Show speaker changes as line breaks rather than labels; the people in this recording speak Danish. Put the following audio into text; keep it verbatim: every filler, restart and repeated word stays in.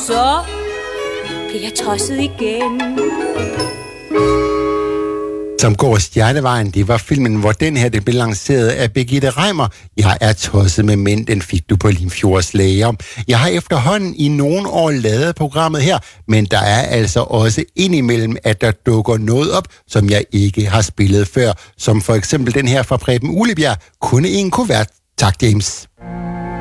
så blev jeg tosset igen.
Som går stjernevejen, det var filmen, hvor den her det blev lanceret af Birgitte Reimer. Jeg er tosset med mænd, den fik du på Limfjords Lager. Jeg har efterhånden i nogle år lavet programmet her, men der er altså også indimellem, at der dukker noget op, som jeg ikke har spillet før. Som for eksempel den her fra Preben Ullebjerg, kunne en kuvert. Tak, James.